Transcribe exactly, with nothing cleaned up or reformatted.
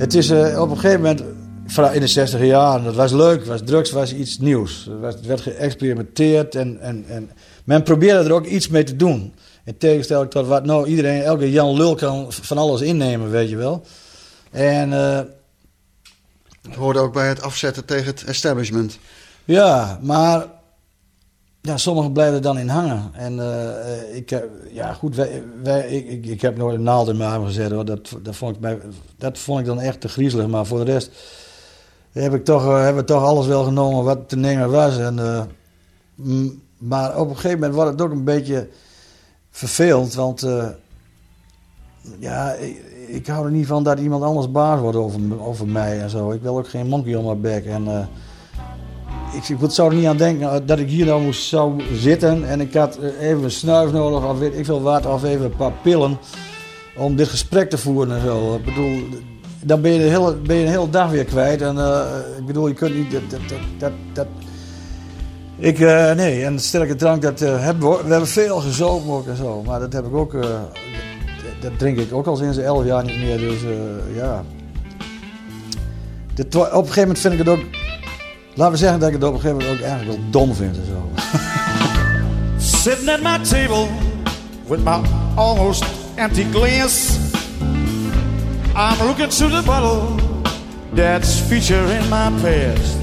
Het is uh, op een gegeven moment, in de zestig jaren, dat was leuk, was drugs was iets nieuws. Er was, werd geëxperimenteerd en, en, en men probeerde er ook iets mee te doen. In tegenstelling tot wat nou iedereen, elke Jan Lul kan van alles innemen, weet je wel. En uh, het hoorde ook bij het afzetten tegen het establishment. Ja, maar ja, sommigen blijven er dan in hangen. En uh, ik heb, ja goed, wij, wij, ik, ik, ik heb nooit een naald in mijn arm gezet hoor. Dat, dat, vond ik bij, dat vond ik dan echt te griezelig. Maar voor de rest heb ik toch, uh, hebben we toch alles wel genomen wat te nemen was. En, uh, m, maar op een gegeven moment wordt het ook een beetje vervelend. Want uh, ja, ik, ik hou er niet van dat iemand anders baas wordt over, over mij en zo. Ik wil ook geen monkey on my back. En, uh, Ik, ik zou er niet aan denken dat ik hier nou moest zou zitten en ik had even een snuif nodig of weet ik veel wat, of even een paar pillen om dit gesprek te voeren en zo. Ik bedoel, dan ben je de hele, ben je een hele dag weer kwijt en uh, ik bedoel, je kunt niet, dat, dat, dat, dat ik, uh, nee, en sterke drank, dat uh, hebben we, we hebben veel gezopen ook en zo, maar dat heb ik ook, uh, dat, dat drink ik ook al sinds elf jaar niet meer, dus uh, ja. Dit, op een gegeven moment vind ik het ook, laten we zeggen dat ik het op een gegeven moment ook eigenlijk wel dom vind en zo. Sitting at my table with my almost empty glass, I'm looking to the bottle that's featured in my past.